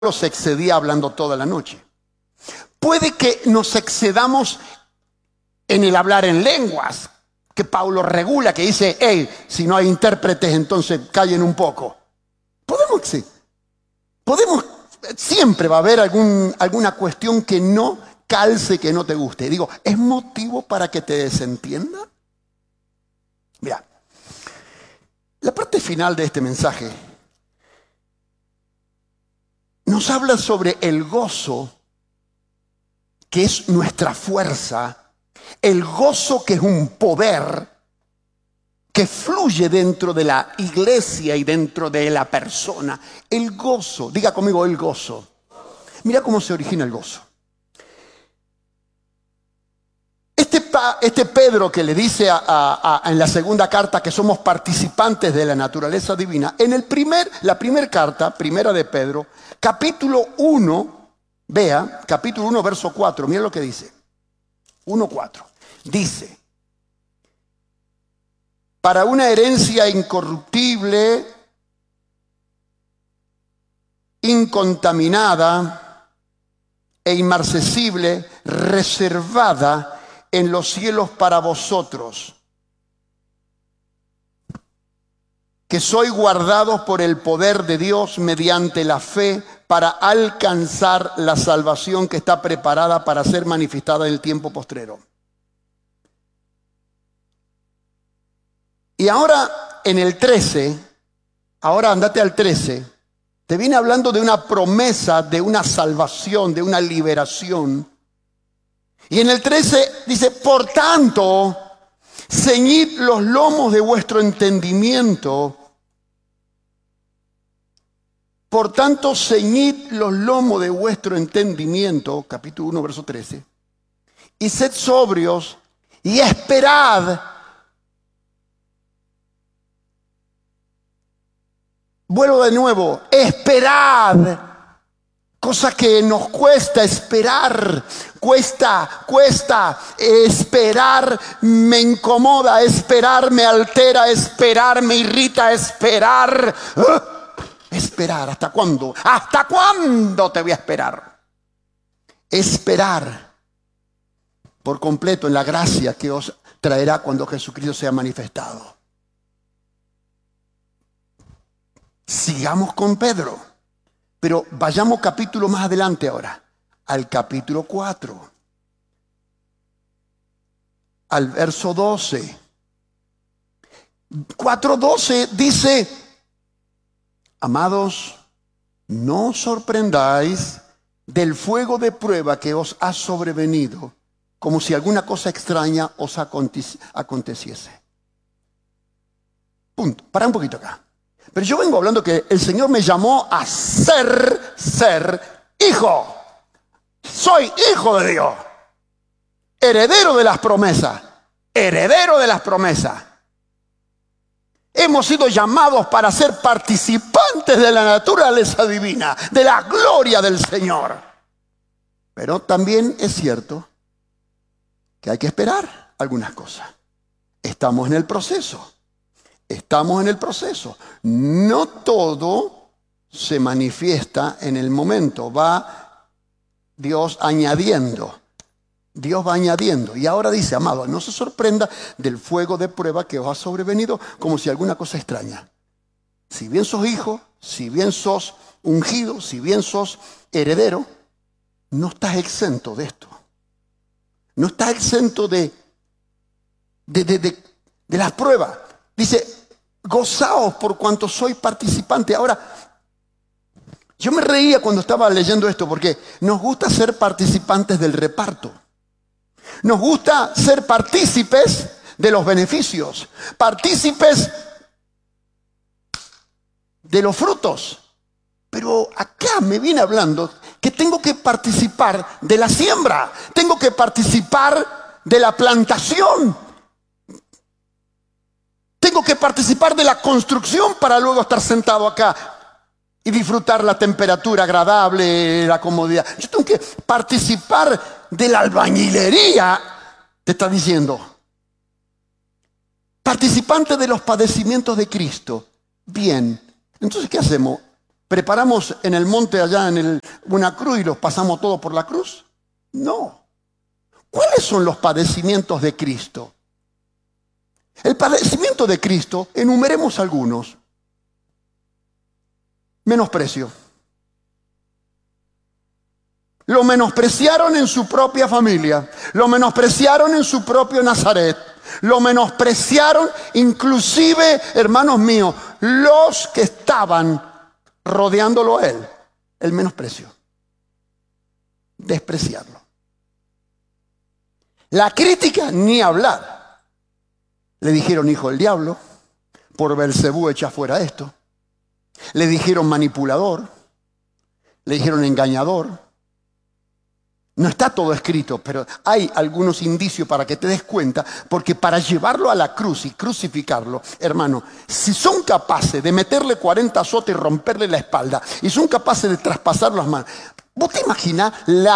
se excedía hablando toda la noche. Puede que nos excedamos en el hablar en lenguas, que Pablo regula, que dice, hey, si no hay intérpretes, entonces callen un poco. Siempre va a haber alguna cuestión que no calce, que no te guste. Digo, ¿es motivo para que te desentienda? Mira, la parte final de este mensaje nos habla sobre el gozo, que es nuestra fuerza, el gozo que es un poder que fluye dentro de la iglesia y dentro de la persona. El gozo, diga conmigo, el gozo. Mira cómo se origina el gozo. Este Pedro que le dice en la segunda carta que somos participantes de la naturaleza divina, en la primera carta, primera de Pedro, capítulo 1, vea, capítulo 1, verso 4, mira lo que dice. 1:4. Dice, para una herencia incorruptible, incontaminada e inmarcesible, reservada en los cielos para vosotros, que sois guardados por el poder de Dios mediante la fe para alcanzar la salvación que está preparada para ser manifestada en el tiempo postrero. Y ahora en el 13, ahora andate al 13, te viene hablando de una promesa, de una salvación, de una liberación. Y en el 13 dice, por tanto, ceñid los lomos de vuestro entendimiento. Por tanto, ceñid los lomos de vuestro entendimiento, capítulo 1, verso 13, y sed sobrios y esperad. Vuelvo de nuevo, esperad. Cosa que nos cuesta esperar, cuesta esperar, me incomoda, esperar me altera, esperar me irrita, esperar. Esperar, ¿hasta cuándo? ¿Hasta cuándo te voy a esperar? Esperar por completo en la gracia que os traerá cuando Jesucristo sea manifestado. Sigamos con Pedro, pero vayamos capítulo más adelante ahora, al capítulo 4, al verso 12. 4:12 dice, amados, no os sorprendáis del fuego de prueba que os ha sobrevenido, como si alguna cosa extraña os aconteciese. Punto. Para un poquito acá. Pero yo vengo hablando que el Señor me llamó a ser hijo. Soy hijo de Dios. Heredero de las promesas. Heredero de las promesas. Hemos sido llamados para ser participantes de la naturaleza divina, de la gloria del Señor. Pero también es cierto que hay que esperar algunas cosas. Estamos en el proceso. Estamos en el proceso. No todo se manifiesta en el momento. Va Dios añadiendo. Dios va añadiendo. Y ahora dice, amado, no se sorprenda del fuego de prueba que os ha sobrevenido como si alguna cosa extraña. Si bien sos hijo, si bien sos ungido, si bien sos heredero, no estás exento de esto. No estás exento de las pruebas. Dice, gozaos por cuanto soy participante. Ahora, yo me reía cuando estaba leyendo esto porque nos gusta ser participantes del reparto. Nos gusta ser partícipes de los beneficios, partícipes de los frutos. Pero acá me viene hablando que tengo que participar de la siembra, tengo que participar de la plantación. Tengo que participar de la construcción para luego estar sentado acá y disfrutar la temperatura agradable, la comodidad. Yo tengo que participar de la albañilería, te está diciendo. Participante de los padecimientos de Cristo. Bien, entonces ¿qué hacemos? ¿Preparamos en el monte allá una cruz y los pasamos todos por la cruz? No. ¿Cuáles son los padecimientos de Cristo? El padecimiento de Cristo, enumeremos algunos. Menosprecio. Lo menospreciaron en su propia familia. Lo menospreciaron en su propio Nazaret. Lo menospreciaron inclusive, hermanos míos, los que estaban rodeándolo a él. El menosprecio. Despreciarlo. La crítica, ni hablar. Le dijeron hijo del diablo. Por Belcebú echa fuera esto. Le dijeron manipulador. Le dijeron engañador. No está todo escrito, pero hay algunos indicios para que te des cuenta, porque para llevarlo a la cruz y crucificarlo, hermano, si son capaces de meterle 40 azotes y romperle la espalda, y son capaces de traspasar las manos, ¿vos te imaginás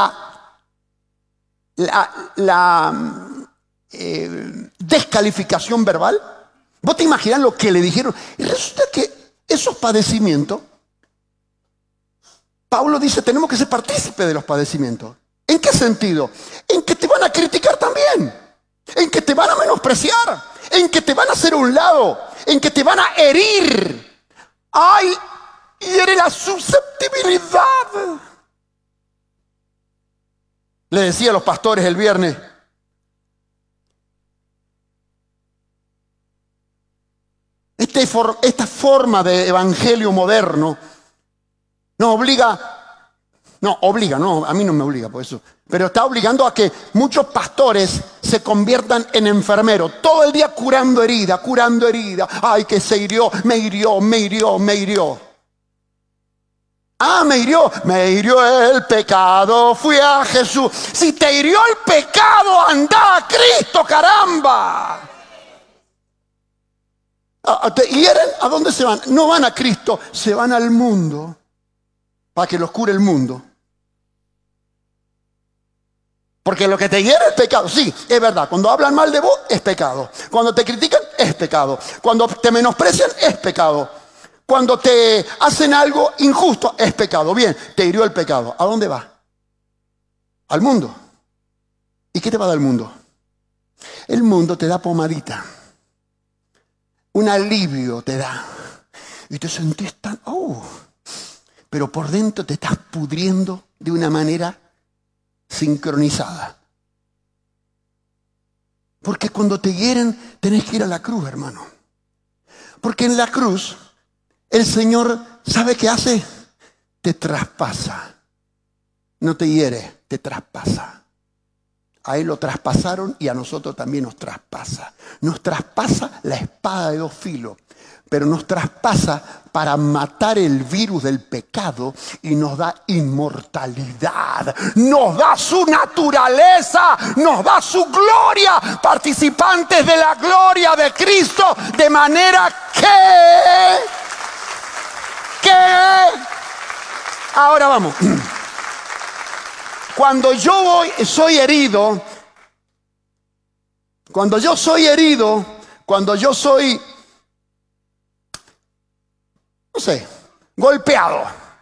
la descalificación verbal? ¿Vos te imaginás lo que le dijeron? Y resulta que esos padecimientos, Pablo dice, tenemos que ser partícipes de los padecimientos. ¿En qué sentido? En que te van a criticar también, en que te van a menospreciar, en que te van a hacer a un lado, en que te van a herir. ¡Ay! Hiere la susceptibilidad. Le decía a los pastores el viernes, esta forma de evangelio moderno nos obliga. No, a mí no me obliga por eso. Pero está obligando a que muchos pastores se conviertan en enfermeros. Todo el día curando herida, curando herida. Ay, que se hirió, me hirió, me hirió, me hirió. Ah, me hirió el pecado, fui a Jesús. Si te hirió el pecado, anda a Cristo, caramba. ¿Te hieren? ¿A dónde se van? No van a Cristo, se van al mundo. Para que los cure el mundo. Porque lo que te hiere es pecado. Sí, es verdad. Cuando hablan mal de vos, es pecado. Cuando te critican, es pecado. Cuando te menosprecian, es pecado. Cuando te hacen algo injusto, es pecado. Bien, te hirió el pecado. ¿A dónde va? Al mundo. ¿Y qué te va a dar el mundo? El mundo te da pomadita. Un alivio te da. Y te sentís tan... pero por dentro te estás pudriendo de una manera sincronizada. Porque cuando te hieren, tenés que ir a la cruz, hermano. Porque en la cruz, el Señor, ¿sabe qué hace? Te traspasa. No te hiere, te traspasa. A él lo traspasaron y a nosotros también nos traspasa. Nos traspasa la espada de dos filos. Pero nos traspasa para matar el virus del pecado y nos da inmortalidad, nos da su naturaleza, nos da su gloria, participantes de la gloria de Cristo, de manera que ahora vamos. Cuando yo soy herido, cuando yo soy no sé, golpeado,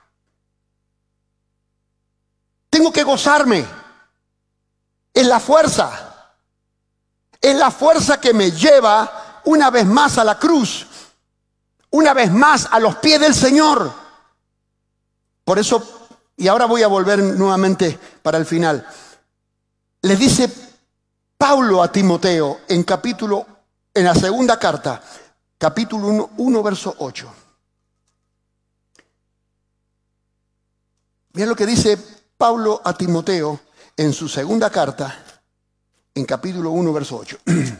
tengo que gozarme. Es la fuerza que me lleva una vez más a la cruz, una vez más a los pies del Señor. Por eso, y ahora voy a volver nuevamente para el final, les dice Pablo a Timoteo en la segunda carta, capítulo 1, verso 8. Miren lo que dice Pablo a Timoteo en su segunda carta, en capítulo 1, verso 8.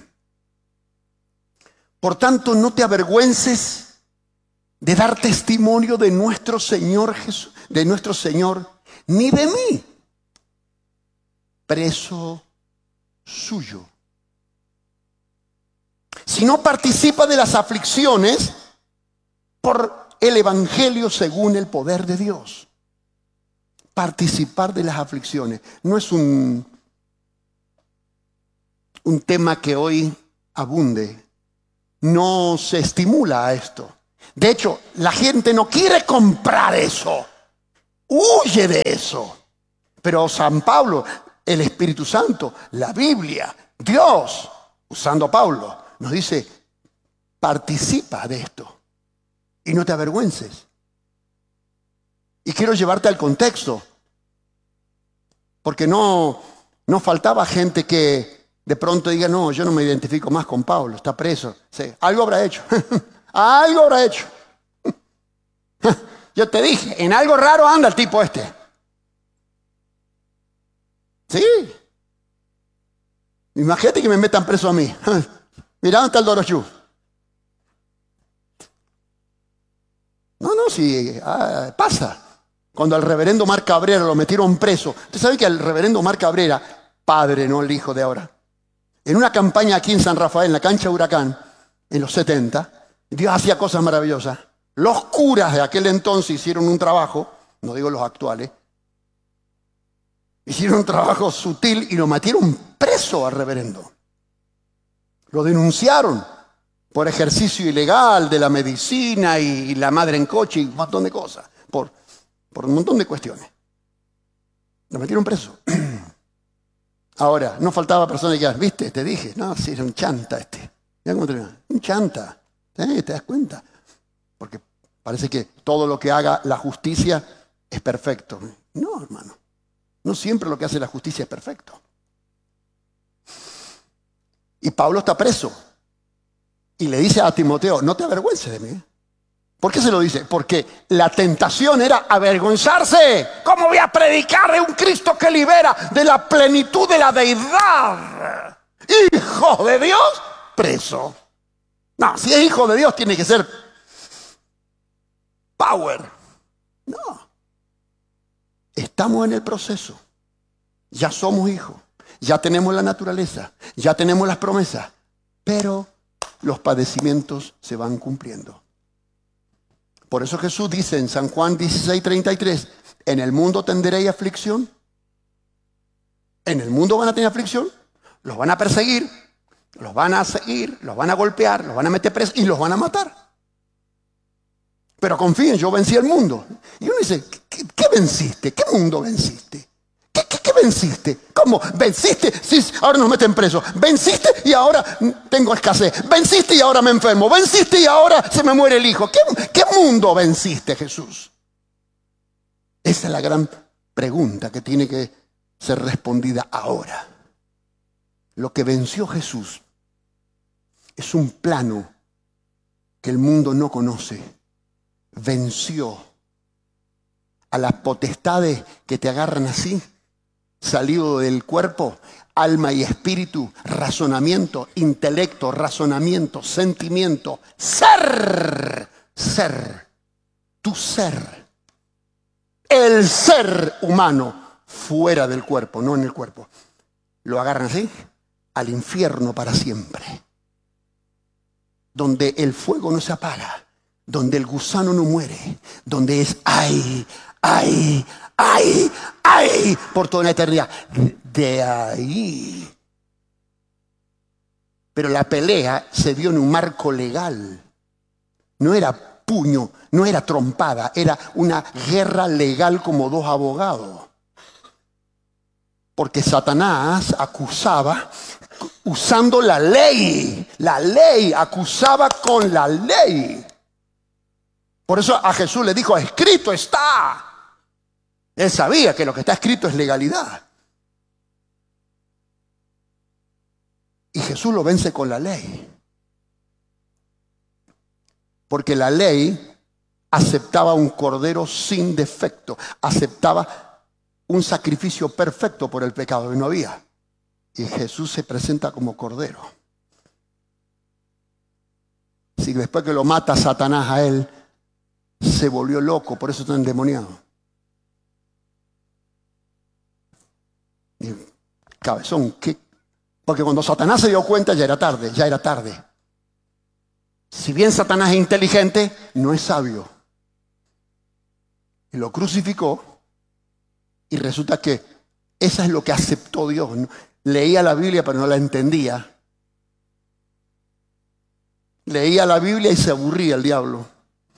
Por tanto, no te avergüences de dar testimonio de nuestro Señor Jesús, de nuestro Señor, ni de mí, preso suyo. Sino participa de las aflicciones por el Evangelio según el poder de Dios. Participar de las aflicciones. No es un tema que hoy abunde. No se estimula a esto. De hecho, la gente no quiere comprar eso. Huye de eso. Pero San Pablo, el Espíritu Santo, la Biblia, Dios, usando a Pablo, nos dice, participa de esto y no te avergüences. Y quiero llevarte al contexto, porque no faltaba gente que de pronto diga, no, yo no me identifico más con Pablo, está preso. Sí, algo habrá hecho, algo habrá hecho. Yo te dije, en algo raro anda el tipo este. Sí. Imagínate que me metan preso a mí. Mirá dónde está el Dorochú. No, sí, pasa. Cuando al reverendo Mar Cabrera lo metieron preso. Usted sabe que al reverendo Mar Cabrera, padre, no el hijo de ahora, en una campaña aquí en San Rafael, en la cancha de Huracán, en los 70, Dios hacía cosas maravillosas. Los curas de aquel entonces hicieron un trabajo, no digo los actuales, hicieron un trabajo sutil y lo metieron preso al reverendo. Lo denunciaron por ejercicio ilegal de la medicina y la madre en coche y un montón de cosas, por un montón de cuestiones. Lo metieron preso. Ahora, no faltaba personas que digan, ¿viste? Te dije, no, sí, era un chanta este. Mira cómo termina. Un chanta. ¿Te das cuenta? Porque parece que todo lo que haga la justicia es perfecto. No, hermano. No siempre lo que hace la justicia es perfecto. Y Pablo está preso. Y le dice a Timoteo, no te avergüences de mí. ¿Por qué se lo dice? Porque la tentación era avergonzarse. ¿Cómo voy a predicar de un Cristo que libera de la plenitud de la deidad? Hijo de Dios, preso. No, si es hijo de Dios tiene que ser power. No. Estamos en el proceso. Ya somos hijos. Ya tenemos la naturaleza. Ya tenemos las promesas. Pero los padecimientos se van cumpliendo. Por eso Jesús dice en San Juan 16:33, en el mundo tendréis aflicción. En el mundo van a tener aflicción. Los van a perseguir. Los van a seguir. Los van a golpear. Los van a meter presos y los van a matar. Pero confíen, yo vencí el mundo. Y uno dice, ¿qué venciste? ¿Qué mundo venciste? ¿Qué venciste? ¿Cómo? ¿Venciste? Sí, ahora nos meten presos. ¿Venciste? Y ahora tengo escasez. ¿Venciste? Y ahora me enfermo. ¿Venciste? Y ahora se me muere el hijo. ¿Qué mundo venciste, Jesús? Esa es la gran pregunta que tiene que ser respondida ahora. Lo que venció Jesús es un plano que el mundo no conoce. Venció a las potestades que te agarran así, salido del cuerpo, alma y espíritu, razonamiento, intelecto, razonamiento, sentimiento, ser, tu ser, el ser humano fuera del cuerpo, no en el cuerpo. Lo agarran así, al infierno para siempre, donde el fuego no se apaga, donde el gusano no muere, donde es ay, por toda la eternidad. De ahí. Pero la pelea se dio en un marco legal. No era puño, no era trompada, era una guerra legal como dos abogados. Porque Satanás acusaba usando la ley. La ley acusaba con la ley. Por eso a Jesús le dijo, escrito está. Él sabía que lo que está escrito es legalidad. Y Jesús lo vence con la ley. Porque la ley aceptaba un cordero sin defecto. Aceptaba un sacrificio perfecto por el pecado que no había. Y Jesús se presenta como cordero. Si después que lo mata Satanás a él, se volvió loco, por eso está endemoniado. Y cabezón, ¿qué? Porque cuando Satanás se dio cuenta ya era tarde. Si bien Satanás es inteligente, no es sabio. Y lo crucificó y resulta que eso es lo que aceptó Dios. Leía la Biblia pero no la entendía. Leía la Biblia y se aburría el diablo.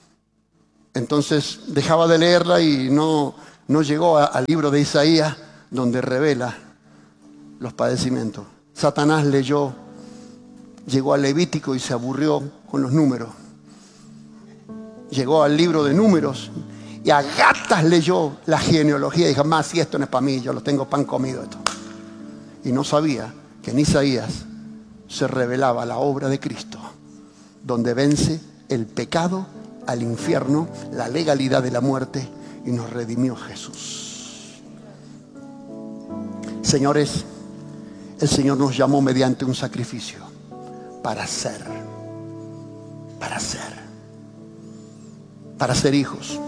Entonces dejaba de leerla y no llegó al libro de Isaías, donde revela los padecimientos. Satanás llegó al Levítico y se aburrió con los números. Llegó al libro de Números y a gatas leyó la genealogía y dijo, más si esto no es para mí, yo lo tengo pan comido esto. Y no sabía que en Isaías se revelaba la obra de Cristo, donde vence el pecado, al infierno, la legalidad de la muerte, y nos redimió Jesús. Señores, el Señor nos llamó mediante un sacrificio para ser hijos.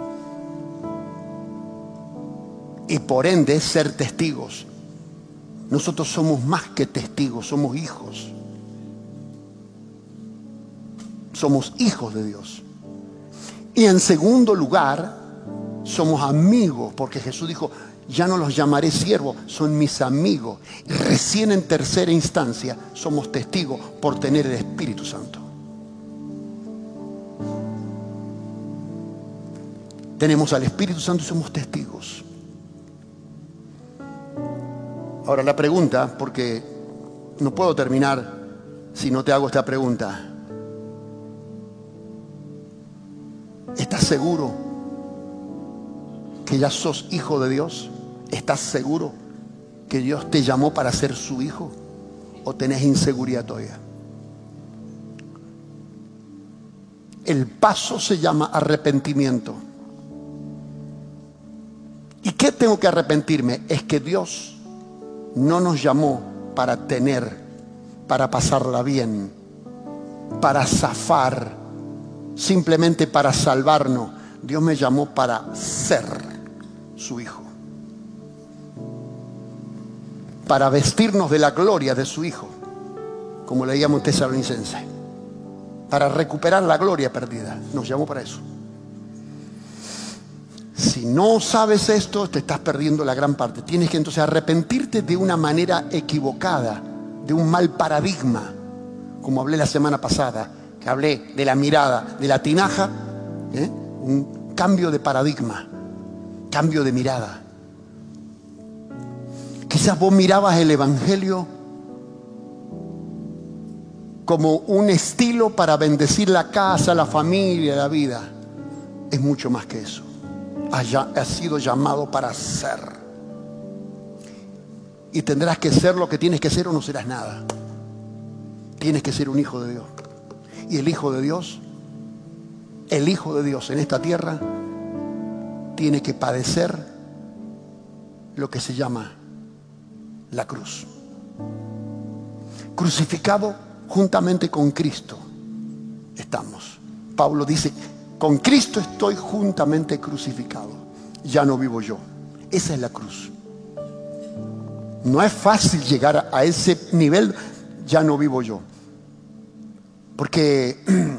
Y por ende ser testigos. Nosotros somos más que testigos, somos hijos. Somos hijos de Dios. Y en segundo lugar, somos amigos, porque Jesús dijo, ya no los llamaré siervos, son mis amigos. Y recién en tercera instancia, somos testigos por tener el Espíritu Santo. Tenemos al Espíritu Santo y somos testigos. Ahora la pregunta, porque no puedo terminar si no te hago esta pregunta. ¿Estás seguro que ya sos hijo de Dios? ¿Estás seguro que Dios te llamó para ser su hijo? ¿O tenés inseguridad todavía? El paso se llama arrepentimiento. ¿Y qué tengo que arrepentirme? Es que Dios no nos llamó para tener, para pasarla bien, para zafar, simplemente para salvarnos. Dios me llamó para ser su hijo, para vestirnos de la gloria de su hijo, como leíamos en Tesalonicenses, para recuperar la gloria perdida. Nos llamó para eso. Si no sabes esto, te estás perdiendo la gran parte. Tienes que entonces arrepentirte de una manera equivocada, de un mal paradigma, como hablé la semana pasada, que hablé de la mirada, de la tinaja, un cambio de paradigma, cambio de mirada. Quizás vos mirabas el Evangelio como un estilo para bendecir la casa, la familia, la vida. Es mucho más que eso. Has sido llamado para ser. Y tendrás que ser lo que tienes que ser o no serás nada. Tienes que ser un hijo de Dios. Y el Hijo de Dios en esta tierra tiene que padecer lo que se llama la cruz. Crucificado juntamente con Cristo estamos. Pablo dice, con Cristo estoy juntamente crucificado. Ya no vivo yo. Esa es la cruz. No es fácil llegar a ese nivel. Ya no vivo yo. Porque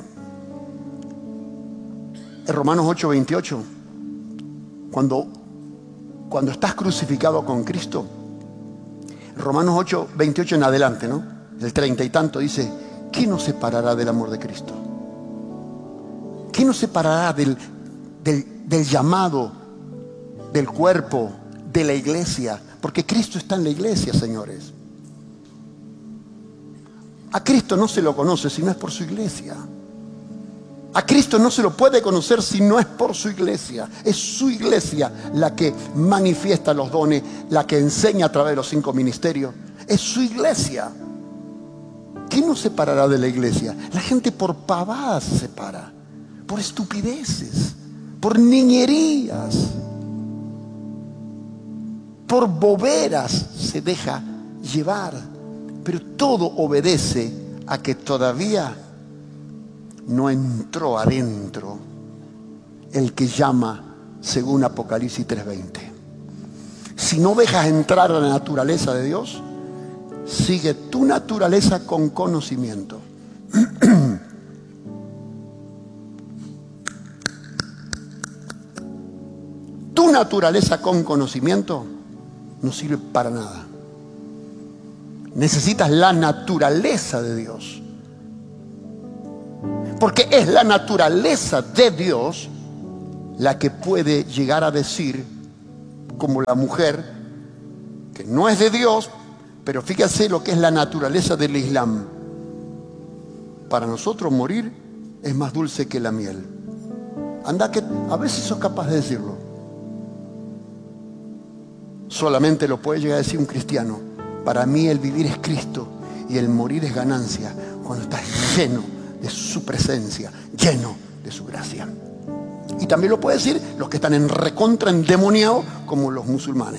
en Romanos 8:28, cuando estás crucificado con Cristo, Romanos 8:28 en adelante, ¿no? El 30 y tanto dice, ¿qué nos separará del amor de Cristo? ¿Qué nos separará del llamado, del cuerpo, de la iglesia? Porque Cristo está en la iglesia, señores. A Cristo no se lo conoce si no es por su iglesia. A Cristo no se lo puede conocer si no es por su iglesia. Es su iglesia la que manifiesta los dones, la que enseña a través de los 5 ministerios. Es su iglesia. ¿Qué nos separará de la iglesia? La gente por pavadas se separa. Por estupideces, por niñerías, por boberas se deja llevar. Pero todo obedece a que todavía no entró adentro el que llama según Apocalipsis 3:20. Si no dejas entrar a la naturaleza de Dios, sigue tu naturaleza con conocimiento. Tu naturaleza con conocimiento no sirve para nada. Necesitas la naturaleza de Dios. Porque es la naturaleza de Dios la que puede llegar a decir, como la mujer, que no es de Dios, pero fíjate lo que es la naturaleza del Islam. Para nosotros morir es más dulce que la miel. Anda que a veces sos capaz de decirlo. Solamente lo puede llegar a decir un cristiano. Para mí el vivir es Cristo y el morir es ganancia, cuando estás lleno de su presencia, lleno de su gracia. Y también lo puede decir los que están en recontra endemoniados, como los musulmanes.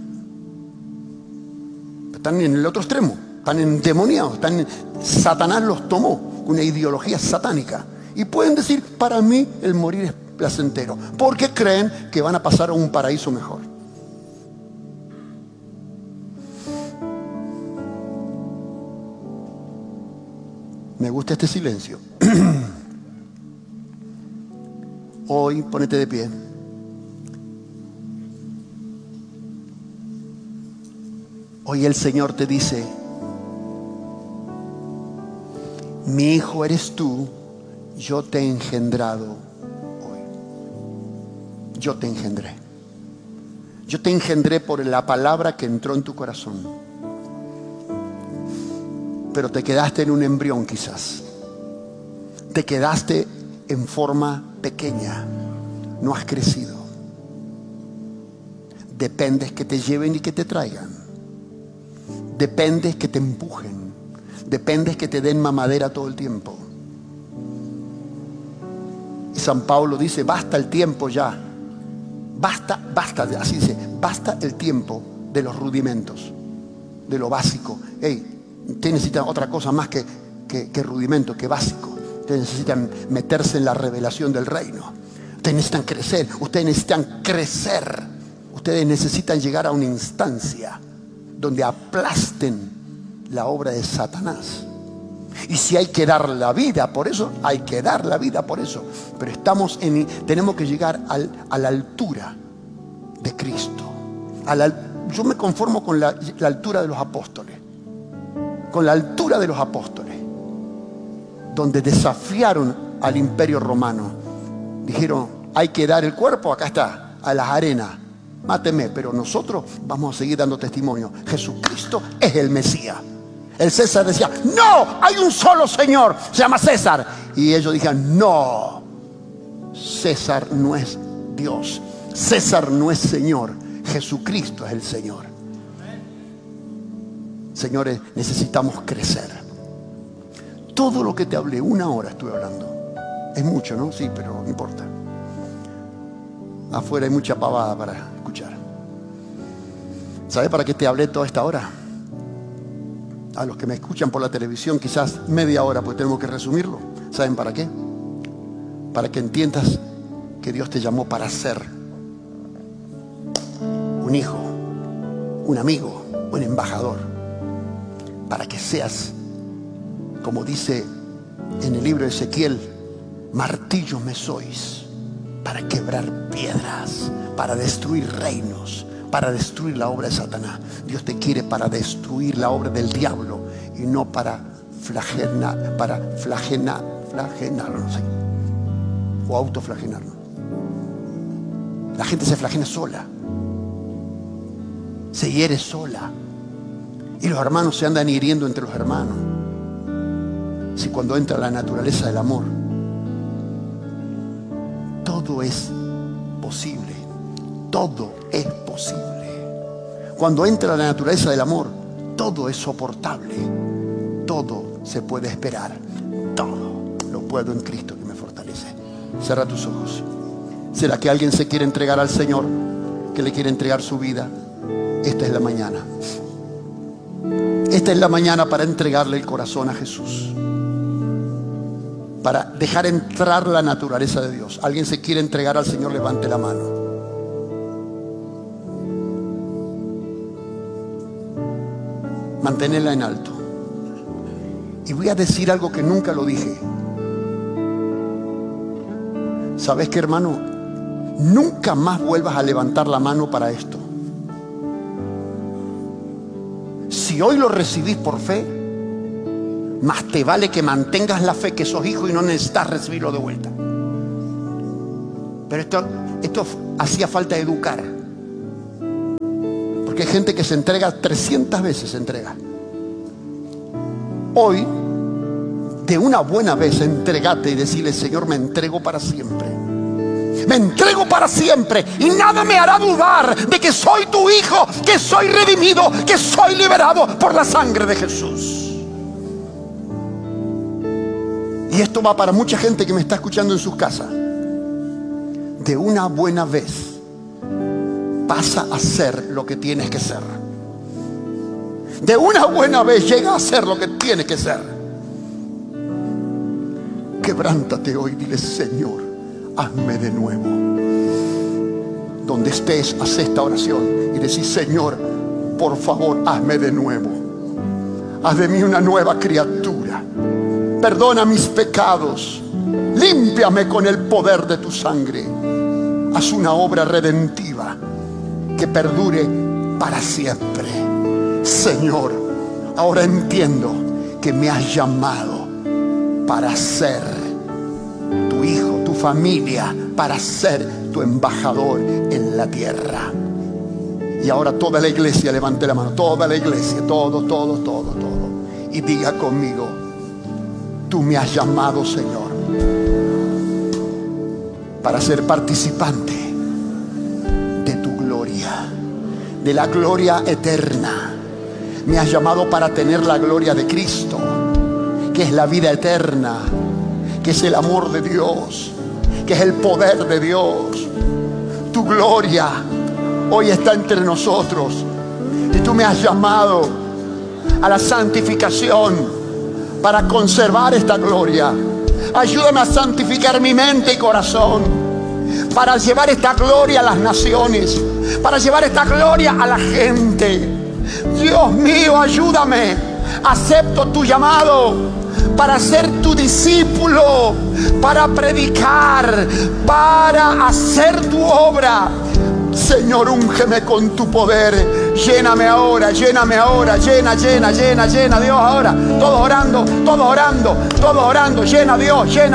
Están en el otro extremo, están endemoniados, Satanás los tomó, una ideología satánica. Y pueden decir, para mí el morir es placentero, porque creen que van a pasar a un paraíso mejor. Me gusta este silencio. Hoy, ponete de pie. Hoy el Señor te dice, mi hijo eres tú, yo te he engendrado hoy. Yo te engendré. Yo te engendré por la palabra que entró en tu corazón. Pero te quedaste en un embrión quizás. Te quedaste en forma pequeña. No has crecido. Dependes que te lleven y que te traigan. Dependes que te empujen. Dependes que te den mamadera todo el tiempo. Y San Pablo dice, basta el tiempo ya. Basta, así dice, basta el tiempo de los rudimentos, de lo básico. Hey, ustedes necesitan otra cosa más que rudimento, que básico. Ustedes necesitan meterse en la revelación del reino. Ustedes necesitan crecer. Ustedes necesitan llegar a una instancia donde aplasten la obra de Satanás. Y si hay que dar la vida por eso, hay que dar la vida por eso. Pero tenemos que llegar a la altura de Cristo. Yo me conformo con la altura de los apóstoles. Con la altura de los apóstoles, donde desafiaron al imperio romano. Dijeron, hay que dar el cuerpo, acá está, a las arenas. Máteme, pero nosotros vamos a seguir dando testimonio. Jesucristo es el Mesías. El César decía, no, hay un solo Señor, se llama César. Y ellos dijeron, no, César no es Dios. César no es Señor. Jesucristo es el Señor. Señores, necesitamos crecer. Todo lo que te hablé, 1 hora estuve hablando. Es mucho, ¿no? Sí, pero no importa. Afuera hay mucha pavada para escuchar. ¿Sabes para qué te hablé toda esta hora? A los que me escuchan por la televisión, quizás media hora, pues tenemos que resumirlo. ¿Saben para qué? Para que entiendas que Dios te llamó para ser un hijo, un amigo, un embajador. Para que seas, como dice en el libro de Ezequiel, martillo me sois para quebrar piedras, para destruir reinos, para destruir la obra de Satanás. Dios te quiere para destruir la obra del diablo y no para flagelarnos, ¿sí? O autoflagelarnos. La gente se flagela sola, se hiere sola. Y los hermanos se andan hiriendo entre los hermanos. Si cuando entra la naturaleza del amor, todo es posible. Todo es posible. Cuando entra la naturaleza del amor, todo es soportable. Todo se puede esperar. Todo lo puedo en Cristo que me fortalece. Cierra tus ojos. ¿Será que alguien se quiere entregar al Señor? Que le quiere entregar su vida. Esta es la mañana. Esta es la mañana para entregarle el corazón a Jesús. Para dejar entrar la naturaleza de Dios. ¿Alguien se quiere entregar al Señor? Levante la mano. Manténela en alto. Y voy a decir algo que nunca lo dije. ¿Sabes qué, hermano? Nunca más vuelvas a levantar la mano para esto. Si hoy lo recibís por fe, más te vale que mantengas la fe, que sos hijo y no necesitas recibirlo de vuelta. Pero esto hacía falta educar. Porque hay gente que se entrega 300 veces, se entrega. Hoy, de una buena vez, entregate y decirle: Señor, me entrego para siempre. Me entrego para siempre y nada me hará dudar de que soy tu hijo, que soy redimido, que soy liberado por la sangre de Jesús. Y esto va para mucha gente que me está escuchando en sus casas. De una buena vez pasa a ser lo que tienes que ser. De una buena vez llega a ser lo que tienes que ser. Quebrántate hoy, dile: Señor, hazme de nuevo. Donde estés, haz esta oración y decís: Señor, por favor, hazme de nuevo. Haz de mí una nueva criatura. Perdona mis pecados. Límpiame con el poder de tu sangre. Haz una obra redentiva que perdure para siempre. Señor, ahora entiendo que me has llamado para ser tu hijo, tu familia, para ser tu embajador en la tierra. Y ahora toda la iglesia levante la mano, toda la iglesia, todo, y diga conmigo: tú me has llamado, Señor, para ser participante de tu gloria, de la gloria eterna. Me has llamado para tener la gloria de Cristo, que es la vida eterna, que es el amor de Dios, que es el poder de Dios. Tu gloria hoy está entre nosotros y tú me has llamado a la santificación para conservar esta gloria. Ayúdame a santificar mi mente y corazón para llevar esta gloria a las naciones, para llevar esta gloria a la gente. Dios mío, ayúdame. Acepto tu llamado para ser tu discípulo, para predicar, para hacer tu obra. Señor, úngeme con tu poder. Lléname ahora, llena, Dios, ahora. Todos orando. Llena, Dios. En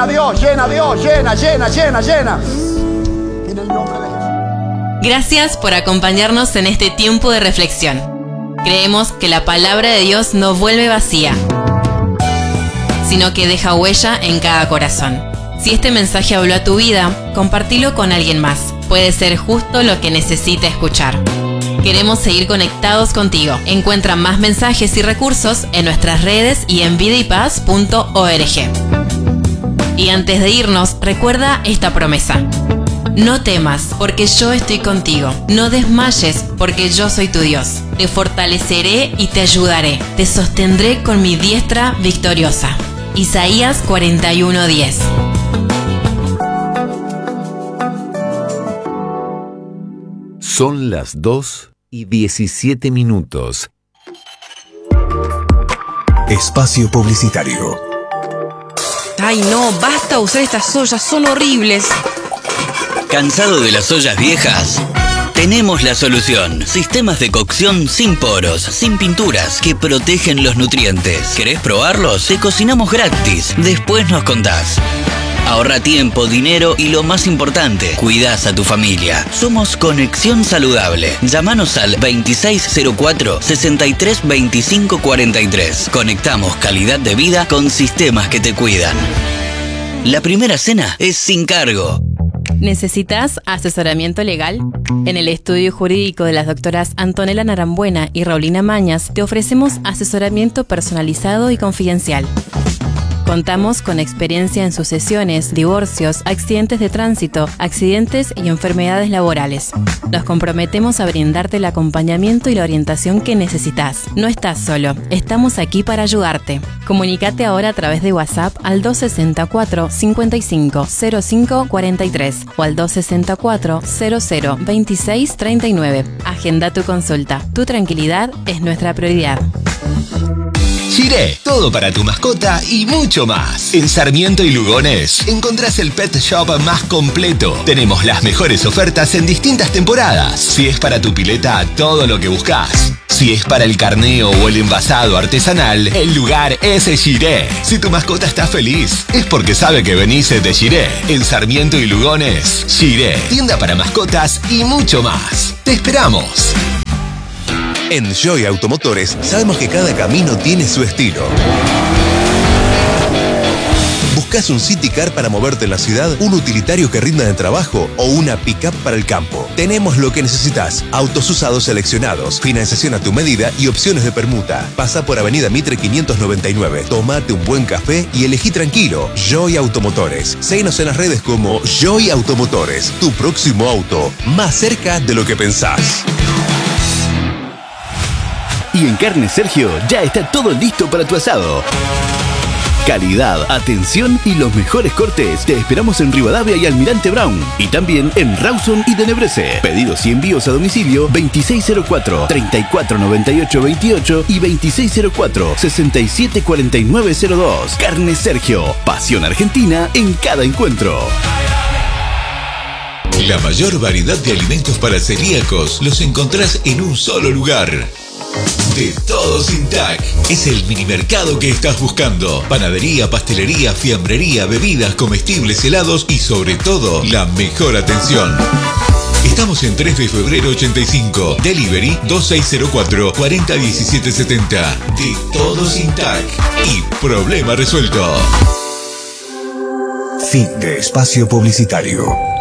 el nombre de Jesús. Gracias por acompañarnos en este tiempo de reflexión. Creemos que la palabra de Dios no vuelve vacía, sino que deja huella en cada corazón. Si este mensaje habló a tu vida, compártelo con alguien más. Puede ser justo lo que necesita escuchar. Queremos seguir conectados contigo. Encuentra más mensajes y recursos en nuestras redes y en vidaypaz.org. Y antes de irnos, recuerda esta promesa: no temas, porque yo estoy contigo. No desmayes, porque yo soy tu Dios. Te fortaleceré y te ayudaré. Te sostendré con mi diestra victoriosa. Isaías 41:10. Son las 2:17. Espacio publicitario. Ay, no, basta usar estas ollas, son horribles. ¿Cansado de las ollas viejas? Tenemos la solución. Sistemas de cocción sin poros, sin pinturas, que protegen los nutrientes. ¿Querés probarlos? Te cocinamos gratis. Después nos contás. Ahorra tiempo, dinero y lo más importante, cuidás a tu familia. Somos Conexión Saludable. Llámanos al 2604 63 25 43. Conectamos calidad de vida con sistemas que te cuidan. La primera cena es sin cargo. ¿Necesitas asesoramiento legal? En el estudio jurídico de las doctoras Antonella Narambuena y Raulina Mañas te ofrecemos asesoramiento personalizado y confidencial. Contamos con experiencia en sucesiones, divorcios, accidentes de tránsito, accidentes y enfermedades laborales. Nos comprometemos a brindarte el acompañamiento y la orientación que necesitas. No estás solo, estamos aquí para ayudarte. Comunícate ahora a través de WhatsApp al 264 55 05 43 o al 264 00 26 39. Agenda tu consulta. Tu tranquilidad es nuestra prioridad. Giré, todo para tu mascota y mucho más. En Sarmiento y Lugones encontrás el pet shop más completo. Tenemos las mejores ofertas en distintas temporadas. Si es para tu pileta, todo lo que buscas. Si es para el carneo o el envasado artesanal, el lugar es Giré. Si tu mascota está feliz, es porque sabe que venís de Giré. En Sarmiento y Lugones, Giré, tienda para mascotas y mucho más. ¡Te esperamos! En Joy Automotores sabemos que cada camino tiene su estilo. ¿Buscas un City Car para moverte en la ciudad, un utilitario que rinda de trabajo o una pick-up para el campo? Tenemos lo que necesitas. Autos usados seleccionados, financiación a tu medida y opciones de permuta. Pasa por Avenida Mitre 599. Tómate un buen café y elegí tranquilo. Joy Automotores. Síguenos en las redes como Joy Automotores. Tu próximo auto, más cerca de lo que pensás. Y en Carne Sergio ya está todo listo para tu asado. Calidad, atención y los mejores cortes. Te esperamos en Rivadavia y Almirante Brown. Y también en Rawson y Tenebrese. Pedidos y envíos a domicilio 2604-349828 y 2604-674902. Carne Sergio. Pasión argentina en cada encuentro. La mayor variedad de alimentos para celíacos los encontrás en un solo lugar. De Todo Sin TAC. Es el mini mercado que estás buscando. Panadería, pastelería, fiambrería, bebidas, comestibles, helados y sobre todo, la mejor atención. Estamos en 3 de febrero 85. Delivery 2604-401770. De Todo Sin TAC. Y problema resuelto. Fin de espacio publicitario.